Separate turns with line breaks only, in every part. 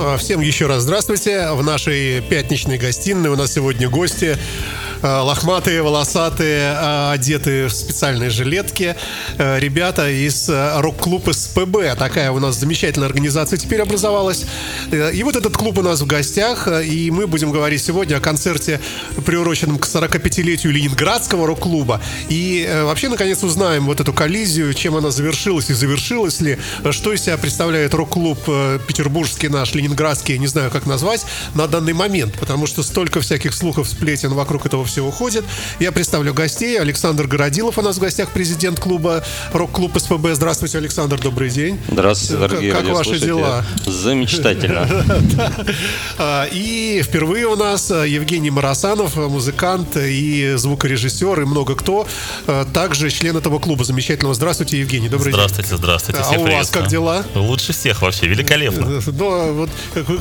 Всем еще раз здравствуйте. В нашей пятничной гостиной у нас сегодня гости. Лохматые, волосатые, одетые в специальные жилетки. Ребята из рок-клуба СПБ. Такая у нас замечательная организация теперь образовалась. И вот этот клуб у нас в гостях. И мы будем говорить сегодня о концерте, приуроченном к 45-летию Ленинградского рок-клуба. И вообще, наконец, узнаем вот эту коллизию, чем она завершилась и завершилась ли. Что из себя представляет рок-клуб петербургский наш, ленинградский, я не знаю, как назвать, на данный момент. Потому что столько всяких слухов, сплетен вокруг этого всего ходит. Я представлю гостей. Александр Городилов у нас в гостях, президент клуба, рок-клуб СПБ. Здравствуйте, Александр, добрый день.
Здравствуйте, дорогие
Как
радиослушатели.
ваши дела?
Замечательно.
И впервые у нас Евгений Марасанов, музыкант и звукорежиссер, и много кто. Также член этого клуба замечательного. Здравствуйте, Евгений, добрый день.
Здравствуйте,
А у вас как дела?
Лучше всех вообще, великолепно.
Но вот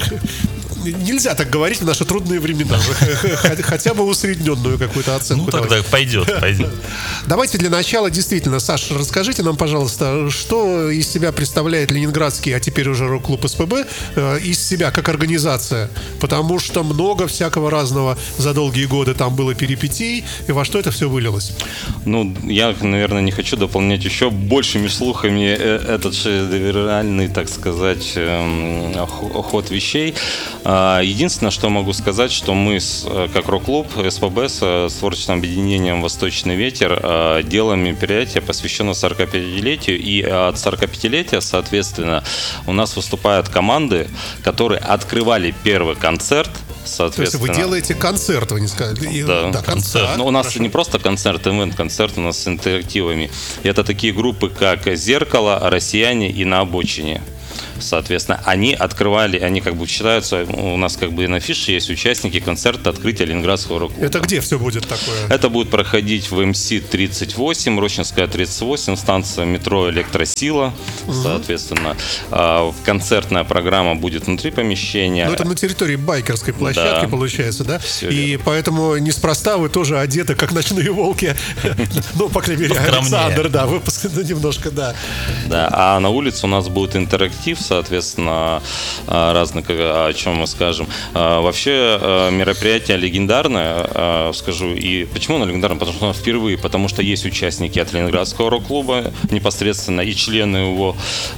нельзя так говорить в наши трудные времена. Хотя бы усредненную какую-то оценку.
Ну тогда пойдет.
Давайте для начала действительно, Саша, расскажите нам, пожалуйста, что из себя представляет ленинградский, а теперь уже рок-клуб СПБ, из себя как организация. Потому что много всякого разного за долгие годы там было перипетий. И во что это все вылилось?
Ну, я, наверное, не хочу дополнять еще большими слухами этот реальный, так сказать, ход вещей. Единственное, что могу сказать, что мы, как рок-клуб СПБ с творческим объединением «Восточный ветер», делаем мероприятие, посвященное 45-летию. И от 45-летия, соответственно, у нас выступают команды, которые открывали первый концерт.
То есть вы делаете концерт, вы не сказали?
Да, концерт. Но у нас не просто концерт, концерт у нас с интерактивами. И это такие группы, как «Зеркало», «Россияне» и «На обочине». Соответственно, они открывали, они как бы считаются, у нас как бы на афише есть участники концерта открытия Ленинградского рок-клуба.
Это где все будет такое?
Это будет проходить в МС-38, Рощинская 38, станция метро «Электросила». Соответственно, концертная программа будет внутри помещения.
Ну, это на территории байкерской площадки, да, получается, да? И поэтому неспроста вы тоже одеты, как ночные волки. Ну, по крайней мере, Александр, да, выпуск немножко, да.
Да, а на улице у нас будет интерактив, соответственно, разных, о чем мы скажем. Вообще, мероприятие легендарное, скажу. И почему оно легендарное? Потому что оно впервые, потому что есть участники от Ленинградского рок-клуба непосредственно и члены его,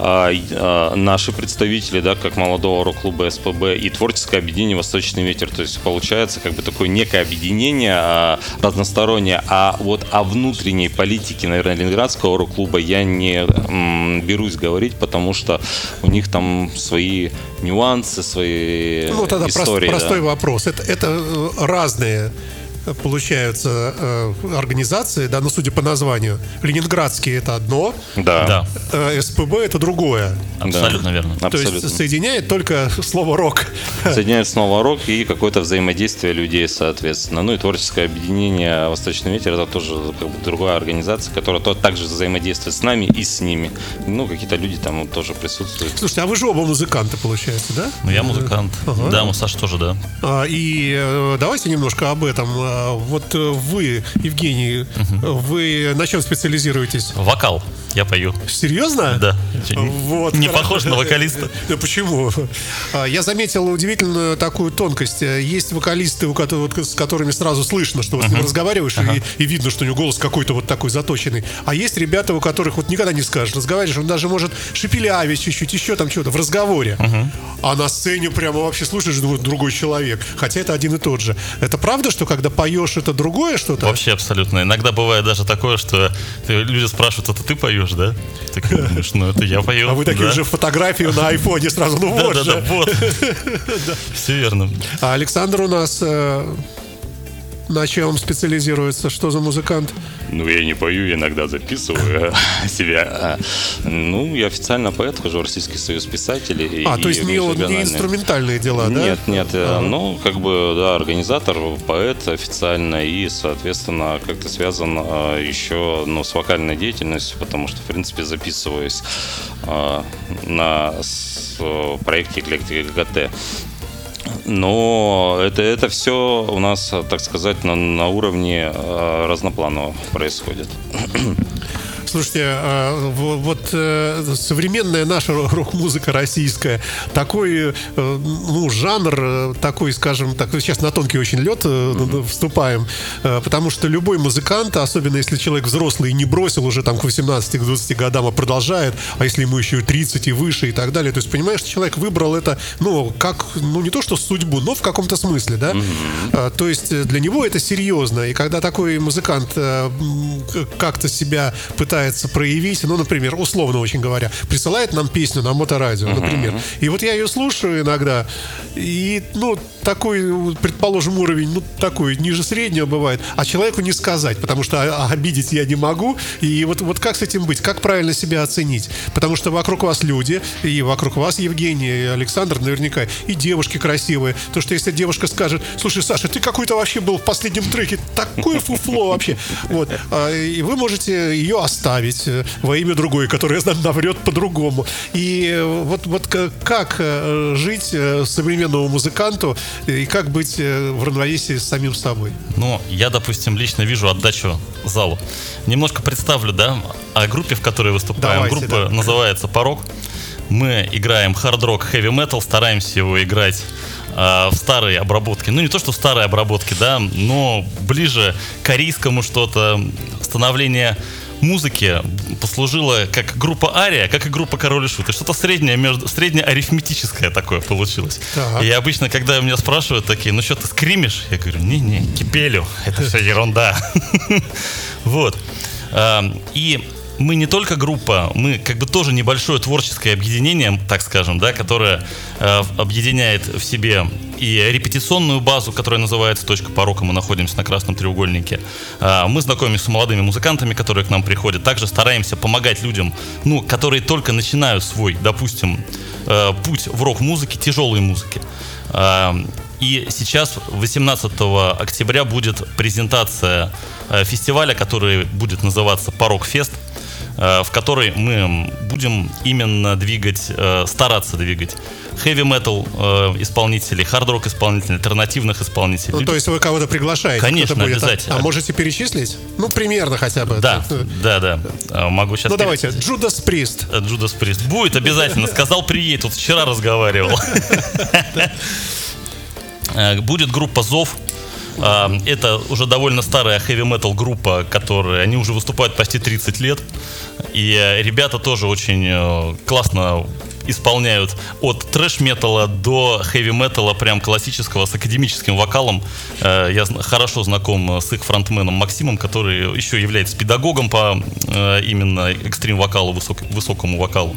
наши представители, да, как молодого рок-клуба СПБ и творческое объединение «Восточный ветер». То есть получается как бы такое некое объединение разностороннее. А вот о внутренней политике, наверное, Ленинградского рок-клуба я не берусь говорить, потому что у них там свои нюансы, свои истории.
Простой вопрос. Это разные, получаются, организации, да, ну, судя по названию. Ленинградский — это одно,
да.
СПБ — это другое.
Абсолютно верно.
То есть соединяет только слово «рок».
Соединяет слово «рок» и какое-то взаимодействие людей, соответственно. Ну и творческое объединение «Восточный ветер» — это тоже как бы другая организация, которая также взаимодействует с нами и с ними. Ну, какие-то люди там тоже присутствуют.
Слушайте, а вы же оба музыканты, получается, да?
Ну, я музыкант. Ага. Да, мы Саша тоже, да.
И давайте немножко об этом. Вот вы, Евгений, вы на чем специализируетесь?
Вокал. Я пою.
Серьезно?
Да.
Вот.
Не похож на вокалиста.
Почему? Я заметил удивительную такую тонкость. Есть вокалисты, с которыми сразу слышно, что вот с ним разговариваешь, и видно, что у него голос какой-то вот такой заточенный. А есть ребята, у которых вот никогда не скажешь. Разговариваешь, он даже может шепелявить чуть-чуть, еще там что-то в разговоре. А на сцене прямо вообще слушаешь другой человек. Хотя это один и тот же. Это правда, что когда поешь, это другое что-то?
Вообще абсолютно. Иногда бывает даже такое, что люди спрашивают: это ты поешь, да? Ты думаешь, ну это я пою.
А вы такие уже фотографию на айфоне сразу, ну вот же.
Да, вот. Все верно.
А Александр у нас на чем специализируется? Что за музыкант?
Ну, я не пою, я иногда записываю себя. Ну, я официально поэт, хожу в Российский союз писателей.
То есть не инструментальные дела, да?
Нет. Ну, как бы, да, организатор, поэт официально и, соответственно, как-то связан еще, с вокальной деятельностью, потому что, в принципе, записываюсь на проекте «Эклектика ГТ». Но это все у нас, так сказать, на уровне разнопланового происходит.
Слушайте, современная наша рок-музыка российская, такой, жанр, такой, скажем так, сейчас на тонкий очень лед вступаем, потому что любой музыкант, особенно если человек взрослый и не бросил уже там к 18-20 годам, а продолжает, а если ему еще и 30 и выше и так далее, то есть, понимаешь, человек выбрал это, как, не то что судьбу, но в каком-то смысле, да? То есть для него это серьезно, и когда такой музыкант как-то себя пытается проявить, например, условно очень говоря, присылает нам песню на моторадио, например, и вот я ее слушаю иногда, и, такой, предположим, уровень, такой, ниже среднего бывает, а человеку не сказать, потому что обидеть я не могу, и вот как с этим быть, как правильно себя оценить, потому что вокруг вас люди, и вокруг вас, Евгений, и Александр, наверняка, и девушки красивые, то что если девушка скажет: слушай, Саша, ты какой-то вообще был в последнем треке, такое фуфло вообще, и вы можете ее оставить во имя другой, которая наврет по-другому, и вот как жить современному музыканту, и как быть в равновесии с самим собой?
Я, допустим, лично вижу отдачу залу. Немножко представлю, о группе, в которой выступаем.
Давайте,
группа называется «Порок». Мы играем хард-рок, хэви-метал, стараемся его играть в старой обработке. Не то, что в старой обработке, но ближе к корейскому что-то. Становление музыки послужило как группа Ария, как и группа Король и Шут. И что-то среднее арифметическое такое получилось. Так. И обычно, когда меня спрашивают такие: что ты скримишь? Я говорю: не, кипелю, это все ерунда. Вот. И мы не только группа, мы тоже небольшое творческое объединение, так скажем, которое объединяет в себе и репетиционную базу, которая называется «Точка Порока». Мы находимся на Красном треугольнике. Мы знакомимся с молодыми музыкантами, которые к нам приходят. Также стараемся помогать людям, которые только начинают свой, допустим, путь в рок-музыке, тяжелой музыке. И сейчас, 18 октября, будет презентация фестиваля, который будет называться «Порок-фест», в которой мы будем именно стараться двигать хэви-метал исполнителей, хард-рок исполнителей, альтернативных исполнителей.
То есть вы кого-то приглашаете?
Конечно, обязательно.
А можете перечислить? Примерно хотя бы.
Да. Могу сейчас...
давайте. Judas Priest.
Judas Priest. Будет обязательно. Сказал, приедет. Тут вчера разговаривал. Будет группа «Зов». Это уже довольно старая хэви-метал группа, они уже выступают почти 30 лет. И ребята тоже очень классно исполняют от трэш-металла до хэви-металла, прям классического, с академическим вокалом. Я хорошо знаком с их фронтменом Максимом, который еще является педагогом по именно экстрим-вокалу, высокому вокалу.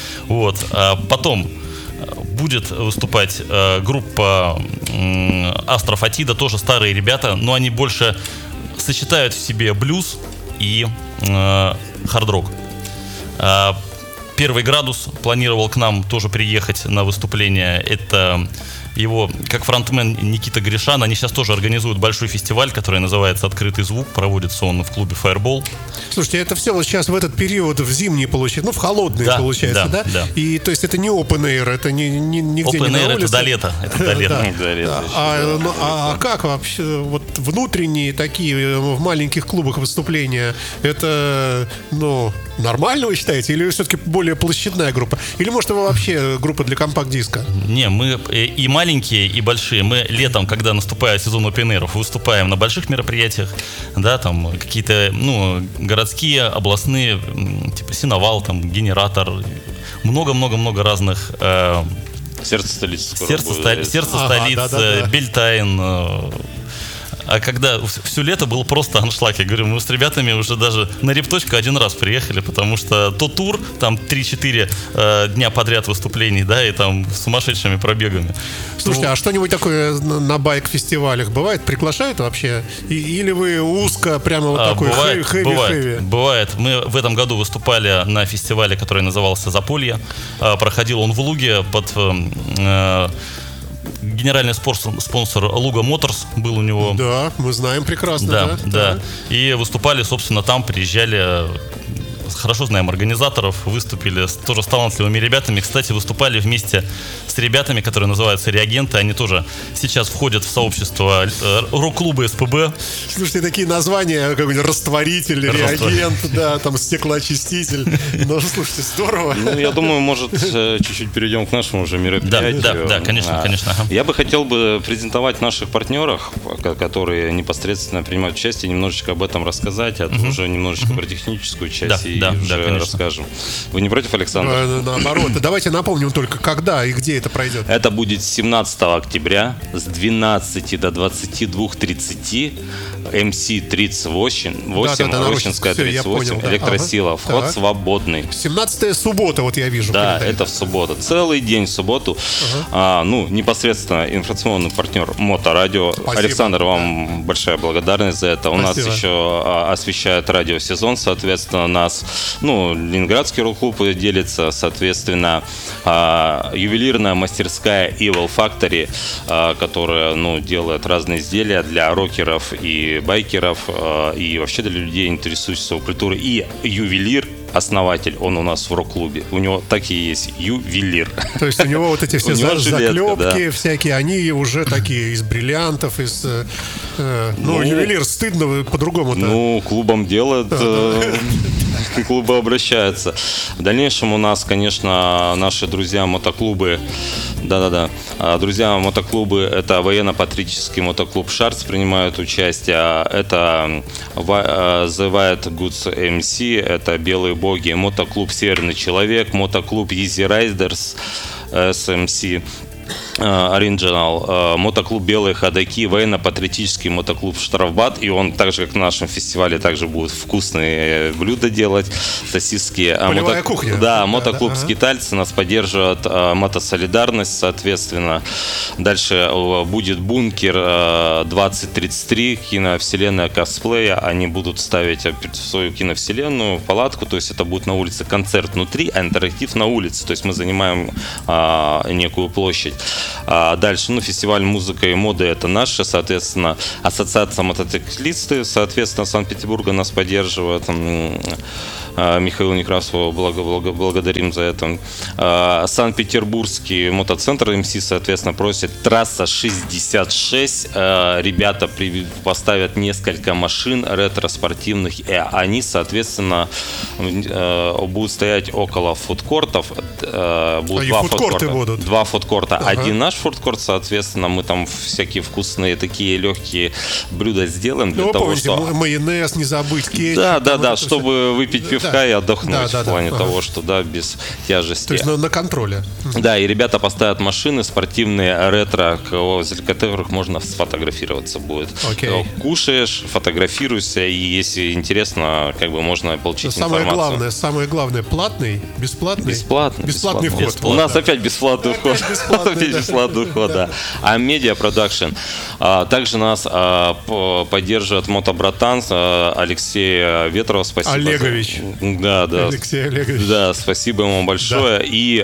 Потом будет выступать группа Астрофатида, тоже старые ребята, но они больше сочетают в себе блюз и хард-рок. Первый градус планировал к нам тоже приехать на выступление. Это его, как фронтмен, Никита Гришан. Они сейчас тоже организуют большой фестиваль, который называется «Открытый звук». Проводится он в клубе Fireball.
Слушайте, это все сейчас в этот период, в зимний получается, в холодный получается, да?
Да.
И то есть это не open air, это нигде
open
не на
air
улице.
Это до лета.
А как вообще внутренние такие в маленьких клубах выступления? Это, нормально, вы считаете? Или все-таки более площадная группа? Или, может, это вообще группа для компакт-диска?
Не, мы и маленькие, и большие. Мы летом, когда наступает сезон опен-эйров, выступаем на больших мероприятиях, какие-то, городские, областные, типа Синовал, Генератор, много-много-много разных...
Сердце столицы.
Сердце столицы, Бельтайн... А когда все лето был просто аншлаг, я говорю, мы с ребятами уже даже на Репточку один раз приехали, потому что то тур, там 3-4 дня подряд выступлений, и там с сумасшедшими пробегами.
Слушайте, а что-нибудь такое на байк-фестивалях бывает? Приглашают вообще? Или вы узко, прямо такой хэви-хэви?
Бывает. Мы в этом году выступали на фестивале, который назывался «Заполье». Проходил он в Луге под... Генеральный спонсор Луга Моторс был у него.
Да, мы знаем прекрасно.
Да. И выступали, собственно, там приезжали хорошо знаем организаторов, выступили тоже с талантливыми ребятами. Кстати, выступали вместе с ребятами, которые называются «Реагенты». Они тоже сейчас входят в сообщество рок-клуба СПБ.
Слушайте, такие названия, какой-нибудь растворитель, реагент, да, там стеклоочиститель. Ну, слушайте, здорово.
Ну, я думаю, может, чуть-чуть перейдем к нашему уже мероприятию.
Да, конечно. Ага.
Я бы хотел бы презентовать наших партнеров, которые непосредственно принимают участие, немножечко об этом рассказать, а уже немножечко про техническую часть уже расскажем. Вы не против, Александр?
Наоборот. Давайте напомним только, когда и где это пройдет.
Это будет 17 октября с 12 до 22:30. МС 38, Рощинская 38, Электросила. Вход свободный.
17-я суббота, вот я вижу.
Да, это в субботу. Целый день в субботу. Непосредственно информационный партнер Моторадио.
Спасибо.
Александр, вам большая благодарность за это. У нас
Спасибо.
еще освещает радиосезон, соответственно, нас, Ленинградский рок-клуб делится, соответственно, ювелирная мастерская Evil Factory, которая, делает разные изделия для рокеров и байкеров, и вообще для людей, интересующихся культурой. И ювелир, основатель, он у нас в рок-клубе. У него так и есть ювелир.
То есть у него вот эти все
жилетка,
заклепки всякие, они уже такие из бриллиантов, из... ювелир, стыдно по-другому-то.
Клубом делают, клубы обращаются. В дальнейшем у нас, конечно, наши друзья-мотоклубы, друзья мотоклубы, это военно-патриотический мотоклуб «Шарц» принимают участие, это The White Goods MC, это «Белые боги», мотоклуб «Северный человек», мотоклуб Easy Riders SMC Original, мотоклуб «Белые ходаки», военно-патриотический мотоклуб «Штрафбат», и он так же, как в нашем фестивале, также будет вкусные блюда делать, сосиски.
Полевая кухня.
Да, мотоклуб «Скитальцы» нас поддерживает, мотосолидарность, соответственно. Дальше будет «Бункер 2033», киновселенная косплея, они будут ставить свою киновселенную, палатку, то есть это будет на улице концерт внутри, а интерактив на улице, то есть мы занимаем некую площадь. Дальше, фестиваль музыка и моды — это наша, соответственно, ассоциация мотоциклисты, соответственно, Санкт-Петербурга нас поддерживает. Михаилу Некрасову благодарим за это. Санкт-Петербургский мотоцентр МС, соответственно, просит трасса 66. Ребята поставят несколько машин ретро-спортивных, и они, соответственно, будут стоять около фудкортов. Будут два фудкорта.
Будут.
Два фудкорта. Один наш фудкорт, соответственно, мы там всякие вкусные такие легкие блюда сделаем для того,
помните,
что...
майонез, не забыть, кетчуп.
Да, чтобы выпить пивка и отдохнуть в плане того, что без тяжести.
То есть на контроле.
Да, и ребята поставят машины спортивные, ретро, возле которых можно сфотографироваться будет. Кушаешь, фотографируешься, и если интересно, можно получить информацию.
Самое главное, платный, бесплатный?
Бесплатный
вход.
У нас опять бесплатный вход. Опять бесплатный вход, да. А Media Production. Также нас поддерживает мотобратан Алексей Ветров. Спасибо.
Олегович.
Да.
Алексей Олегович.
Да, спасибо ему большое. И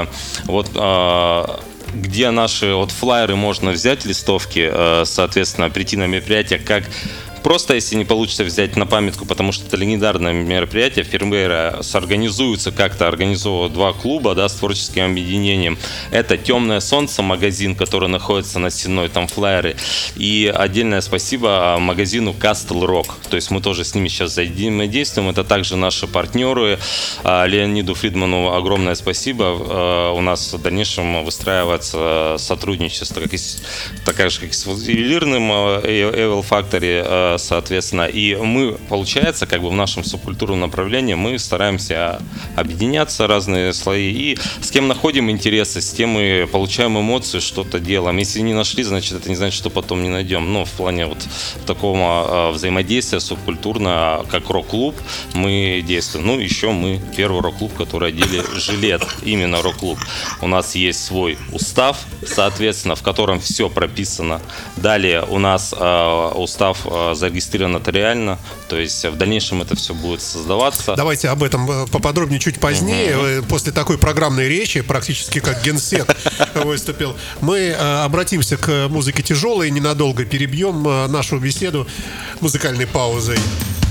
где наши флайеры можно взять, листовки, соответственно, прийти на мероприятие, как просто, если не получится взять на памятку, потому что это легендарное мероприятие, впервые организуется как-то, организовывают два клуба, с творческим объединением. Это «Темное солнце», магазин, который находится на Сенной, там флайеры. И отдельное спасибо магазину Castle Rock. То есть мы тоже с ними сейчас взаимодействуем. Это также наши партнеры. Леониду Фридману огромное спасибо. У нас в дальнейшем выстраивается сотрудничество, такая же, как с ювелирным Evil Factory, соответственно. И мы, получается, в нашем субкультурном направлении мы стараемся объединяться, разные слои, и с кем находим интересы, с тем мы получаем эмоции, что-то делаем. Если не нашли, значит, это не значит, что потом не найдем. В плане такого взаимодействия субкультурно, как рок-клуб, мы действуем. Еще мы первый рок-клуб, который одели жилет, именно рок-клуб. У нас есть свой устав, соответственно, в котором все прописано. Далее у нас устав зарегистрирован нотариально, то есть в дальнейшем это все будет создаваться.
Давайте об этом поподробнее чуть позднее. После такой программной речи, практически как генсек выступил, мы обратимся к музыке тяжелой, ненадолго перебьем нашу беседу музыкальной паузой.